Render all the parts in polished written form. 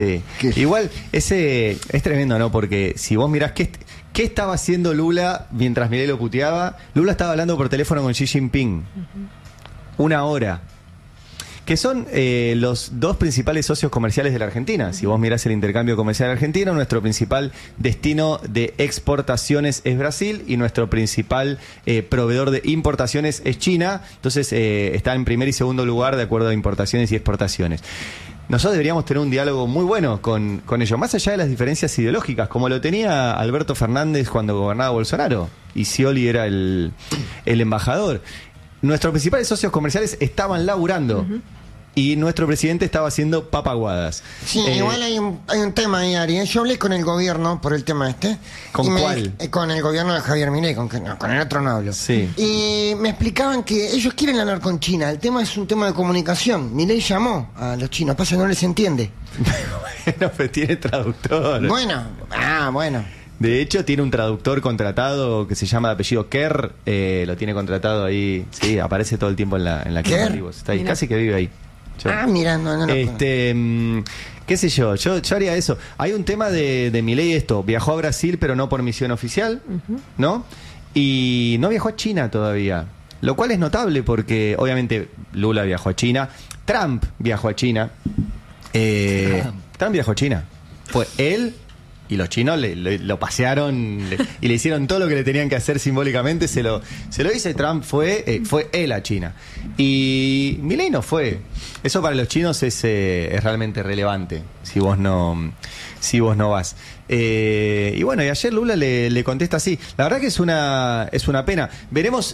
Sí. Igual, ese es tremendo, ¿no? Porque si vos mirás qué estaba haciendo Lula mientras Milei lo puteaba, Lula estaba hablando por teléfono con Xi Jinping. 1 hora. Que son los dos principales socios comerciales de la Argentina. Si vos mirás el intercambio comercial argentino, nuestro principal destino de exportaciones es Brasil y nuestro principal proveedor de importaciones es China. Entonces está en primer y segundo lugar de acuerdo a importaciones y exportaciones. Nosotros deberíamos tener un diálogo muy bueno con ellos, más allá de las diferencias ideológicas, como lo tenía Alberto Fernández cuando gobernaba Bolsonaro y Scioli era el embajador. Nuestros principales socios comerciales estaban laburando y nuestro presidente estaba haciendo papaguadas. Sí, igual hay un tema ahí, Ari. Yo hablé con el gobierno por el tema este. ¿Con cuál? Con el gobierno de Javier Milei, con el otro no hablo. Sí. Y me explicaban que ellos quieren hablar con China. El tema es un tema de comunicación. Milei llamó a los chinos, pasa que no les entiende. Bueno, pues tiene traductor. Bueno. De hecho, tiene un traductor contratado que se llama de apellido Kerr. Lo tiene contratado ahí. Sí, aparece todo el tiempo en la Climatribus. Está ahí, casi que vive ahí. Mira, no. Qué sé yo haría eso. Hay un tema de Milei esto. Viajó a Brasil, pero no por misión oficial, ¿no? Y no viajó a China todavía. Lo cual es notable porque, obviamente, Lula viajó a China. Trump viajó a China. Trump viajó a China. Fue él... Y los chinos lo pasearon y le hicieron todo lo que le tenían que hacer simbólicamente. Se lo dice Trump, fue él a China. Y Milei no fue. Eso para los chinos es realmente relevante si vos no vas. Y bueno, y ayer Lula le contesta así. La verdad que es una pena. Veremos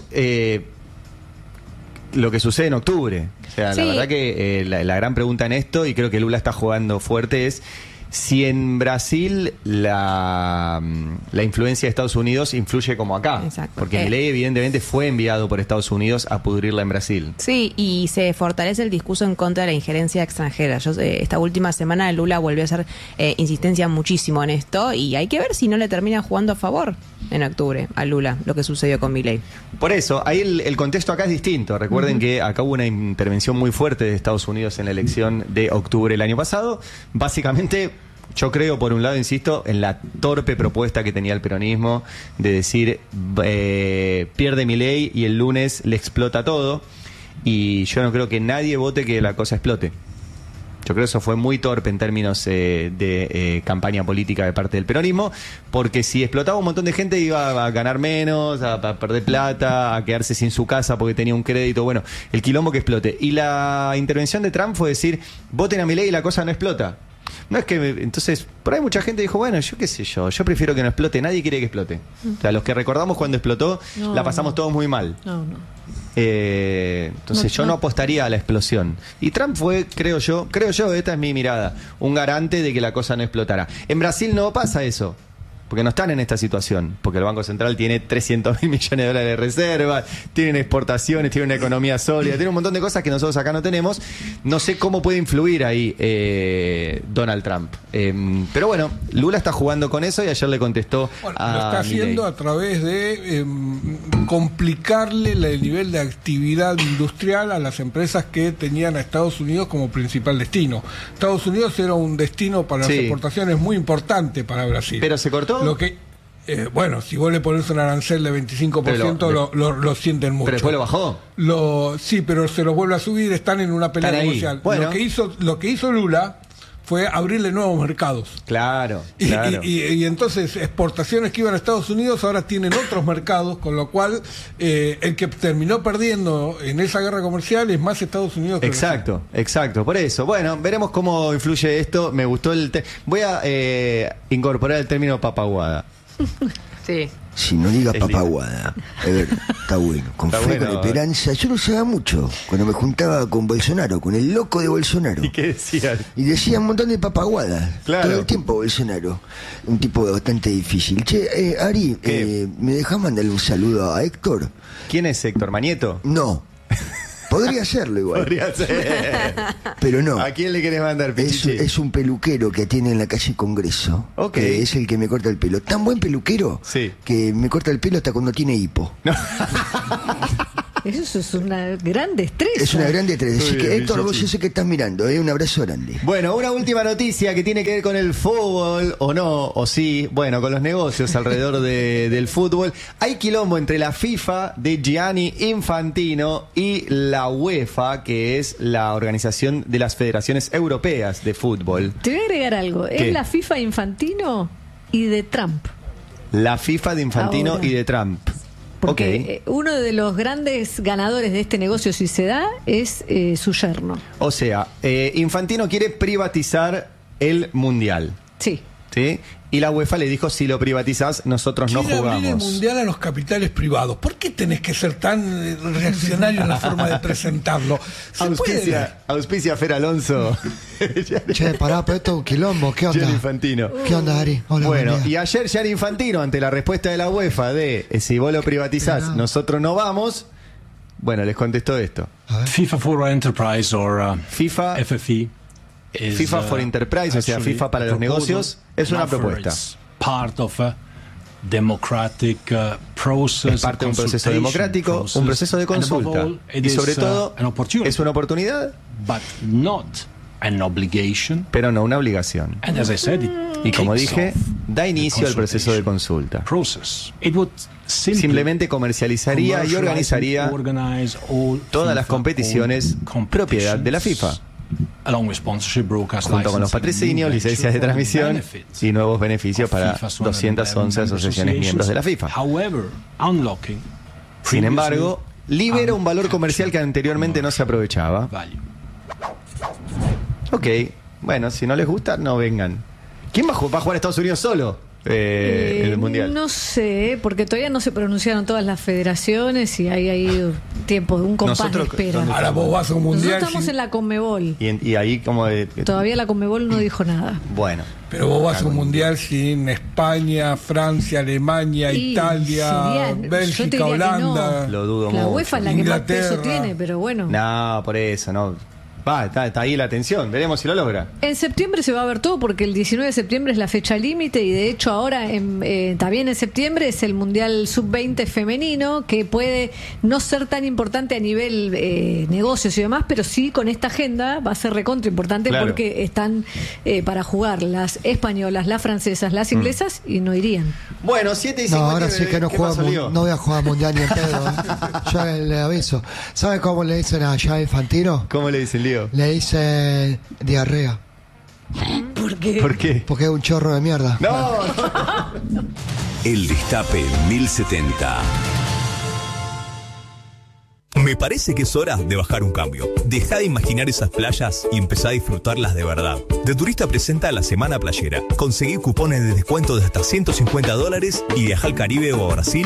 lo que sucede en octubre. O sea, sí. La verdad que la gran pregunta en esto, y creo que Lula está jugando fuerte, es si en Brasil la influencia de Estados Unidos influye como acá. Exacto. Porque Milei evidentemente fue enviado por Estados Unidos a pudrirla en Brasil. Sí, y se fortalece el discurso en contra de la injerencia extranjera. Esta última semana Lula volvió a hacer insistencia muchísimo en esto y hay que ver si no le termina jugando a favor en octubre a Lula lo que sucedió con Milei. Por eso, ahí el contexto acá es distinto. Recuerden que acá hubo una intervención muy fuerte de Estados Unidos en la elección de octubre del año pasado. Básicamente, yo creo, por un lado, insisto, en la torpe propuesta que tenía el peronismo de decir pierde Milei y el lunes le explota todo. Y yo no creo que nadie vote que la cosa explote. Yo creo que eso fue muy torpe en términos de campaña política de parte del peronismo, porque si explotaba un montón de gente iba a ganar menos, a perder plata, a quedarse sin su casa porque tenía un crédito, bueno, el quilombo que explote. Y la intervención de Trump fue decir, voten a Milei y la cosa no explota. No es que... Entonces, por ahí mucha gente dijo, bueno, yo qué sé yo prefiero que no explote, nadie quiere que explote. O sea, los que recordamos cuando explotó, la pasamos todos muy mal. Entonces yo no apostaría a la explosión. Y Trump fue, creo yo, esta es mi mirada, un garante de que la cosa no explotara. En Brasil no pasa eso, porque no están en esta situación, porque el Banco Central tiene 300.000 millones de dólares de reservas, tienen exportaciones, tiene una economía sólida, tiene un montón de cosas que nosotros acá no tenemos. No sé cómo puede influir ahí Donald Trump. Pero bueno, Lula está jugando con eso y ayer le contestó a lo está haciendo Milei. A través de complicarle el nivel de actividad industrial a las empresas que tenían a Estados Unidos como principal destino. Estados Unidos era un destino para las exportaciones muy importante para Brasil. Pero se cortó. Lo que, bueno, si vos le pones un arancel de 25%, lo sienten mucho. Pero después lo bajó. Sí, pero se los vuelve a subir, están en una pelea comercial. Bueno. Lo que hizo Lula fue abrirle nuevos mercados. Claro. Y entonces exportaciones que iban a Estados Unidos ahora tienen otros mercados, con lo cual el que terminó perdiendo en esa guerra comercial es más Estados Unidos que Brasil. Exacto. Por eso, bueno, veremos cómo influye esto. Me gustó voy a incorporar el término papaguada. Sí. Si no diga papaguada. A ver, está bueno. Con fe, con esperanza. Yo lo usaba mucho cuando me juntaba con Bolsonaro, con el loco de Bolsonaro. ¿Y qué decías? Y decía un montón de papaguadas. Claro. Todo el tiempo Bolsonaro. Un tipo bastante difícil. Che, Ari, ¿me dejás mandarle un saludo a Héctor? ¿Quién es Héctor? ¿Manieto? No. Podría hacerlo igual. Podría ser. Pero no. ¿A quién le querés mandar, Pichichi? Es un peluquero que tiene en la calle Congreso. Que es el que me corta el pelo. Tan buen peluquero que me corta el pelo hasta cuando tiene hipo. No. Eso es una gran destreza. Es una gran destreza. Así Muy que bien, Héctor, vos Vicenti. yo sé que estás mirando, un abrazo grande. Bueno, una última noticia que tiene que ver con el fútbol, o no, o sí, bueno, con los negocios alrededor del fútbol. Hay quilombo entre la FIFA de Gianni Infantino y la UEFA, que es la organización de las federaciones europeas de fútbol. Te voy a agregar algo. ¿Qué? Es la FIFA Infantino y de Trump. La FIFA de Infantino Ahora. y de Trump. Porque uno de los grandes ganadores de este negocio, si se da, es su yerno. O sea, Infantino quiere privatizar el Mundial, Sí. ¿sí? Y la UEFA le dijo, si lo privatizás, nosotros no Quiere abrir el jugamos. mundial a los capitales privados. ¿Por qué tenés que ser tan reaccionario en la forma de presentarlo? Se puede. Auspicia Fer Alonso. Che, pará, pero esto es un quilombo. ¿Qué onda? Gianni Infantino. ¿Qué onda, Ari? Hola, Bueno, buen día. y ayer Gianni Infantino, ante la respuesta de la UEFA de si vos lo privatizás, Claro. nosotros no vamos, bueno, les contestó esto. FIFA for Enterprise or FIFA FFE is, FIFA for Enterprise, o sea, actually FIFA para a los proposal. negocios, es una And offer propuesta. it's part of a democratic process, Es parte de un proceso democrático, un proceso de and above consulta. all, it Y sobre is, todo, an opportunity, es una oportunidad, but not an obligation. pero no una obligación. And as I said, it Y como kicks dije, off da the inicio al proceso de consultation consulta. process. It would Simplemente comercializaría y organizaría todas las competiciones propiedad de la FIFA, junto con los patrocinios, licencias de transmisión y nuevos beneficios para 211 asociaciones miembros de la FIFA. Sin embargo, libera un valor comercial que anteriormente no se aprovechaba. Ok, bueno, si no les gusta, no vengan. ¿Quién va a jugar a Estados Unidos solo en el Mundial? No sé, porque todavía no se pronunciaron todas las federaciones y hay ahí tiempo, un compás Nosotros, de espera. ¿dónde Ahora vos vas a un Nosotros mundial. estamos en la Conmebol. Y ahí como Todavía la Conmebol no dijo nada. bueno. Pero vos vas a un mundial sin España, Francia, Alemania, Y Italia, sería- yo te Bélgica, diría que Holanda. no. Lo dudo La mucho. UEFA es la que más peso Inglaterra. tiene, pero bueno. No, por eso, no. Va, está ahí la atención, veremos si lo logra. En septiembre se va a ver todo porque el 19 de septiembre es la fecha límite y de hecho ahora también en septiembre es el Mundial Sub-20 femenino que puede no ser tan importante a nivel negocios y demás, pero sí con esta agenda va a ser recontra importante Claro. porque están para jugar las españolas, las francesas, las inglesas y no irían. Bueno, 7 y No, 59. ahora sí que no ¿Qué juega, pasó, Lío? no voy a jugar mundial ni en pedo. Yo le aviso. ¿Sabe cómo le dicen a Gianni Infantino? ¿Cómo le dicen, Lío? Le dicen diarrea. Porque ¿Por qué? Porque es un chorro de mierda. No, El Destape 1070. Me parece que es hora de bajar un cambio. Deja de imaginar esas playas y empezá a disfrutarlas de verdad. De Turista presenta la Semana Playera. Conseguí cupones de descuento de hasta $150 y viaja al Caribe o a Brasil